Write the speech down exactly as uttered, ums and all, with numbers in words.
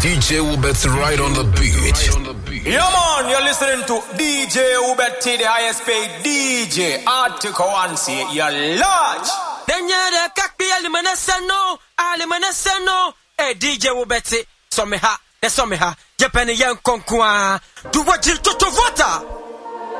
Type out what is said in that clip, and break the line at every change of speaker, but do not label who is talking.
D J Ubet right on the beat.
Yeah man, you're listening to D J Ubet, the highest paid D J. Article one say you're large.
Then you're the cockpit, no, no. Hey D J Ubet, so me ha, that's so me ha. Japan young conqueror. Do what you to vote.